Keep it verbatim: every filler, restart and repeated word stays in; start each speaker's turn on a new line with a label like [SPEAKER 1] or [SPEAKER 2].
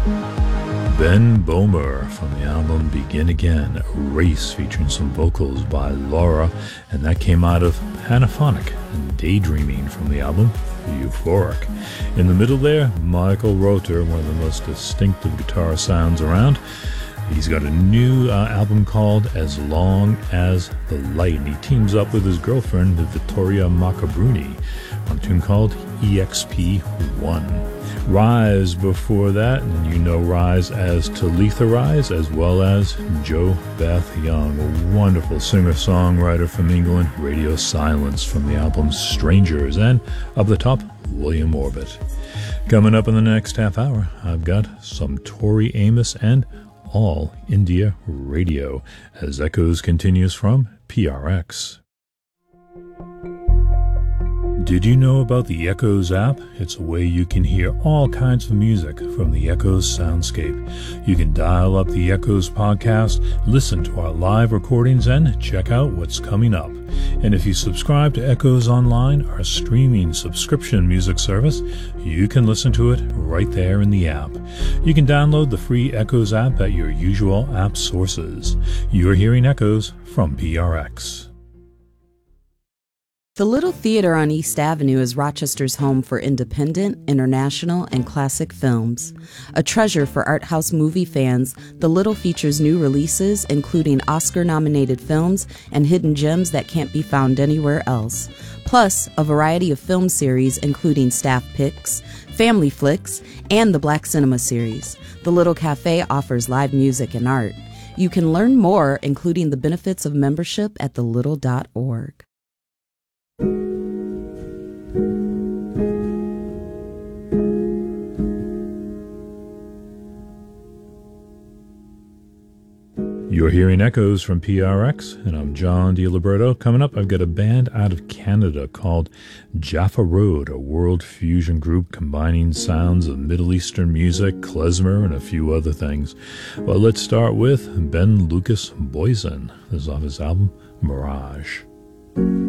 [SPEAKER 1] Ben Bomer from the album Begin Again, Race, featuring some vocals by Laura, and that came out of Hanaphonic and Daydreaming from the album Euphoric. In the middle there, Michael Rother, one of the most distinctive guitar sounds around. He's got a new uh, album called As Long As the Light, and he teams up with his girlfriend, Vittoria Maccabruni, on a tune called E X P one. Rise before that, and you know Rise as Talitha Rise, as well as Jo Beth Young, a wonderful singer-songwriter from England, Radio Silence from the album Strangers, and up the top, William Orbit. Coming up in the next half hour, I've got some Tori Amos and All India Radio, as Echoes continues from P R X. Did you know about the Echoes app? It's a way you can hear all kinds of music from the Echoes soundscape. You can dial up the Echoes podcast, listen to our live recordings, and check out what's coming up. And if you subscribe to Echoes Online, our streaming subscription music service, you can listen to it right there in the app. You can download the free Echoes app at your usual app sources. You're hearing Echoes from P R X.
[SPEAKER 2] The Little Theater on East Avenue is Rochester's home for independent, international, and classic films. A treasure for art house movie fans, The Little features new releases, including Oscar-nominated films and hidden gems that can't be found anywhere else. Plus, a variety of film series, including staff picks, family flicks, and the Black Cinema series. The Little Cafe offers live music and art. You can learn more, including the benefits of membership, at the little dot org.
[SPEAKER 1] You're hearing Echoes from P R X, and I'm John DiLiberto. Coming up, I've got a band out of Canada called Jaffa Road, a world fusion group combining sounds of Middle Eastern music, klezmer, and a few other things. Well, let's start with Ben Lucas Boysen. This is off his album, Mirage.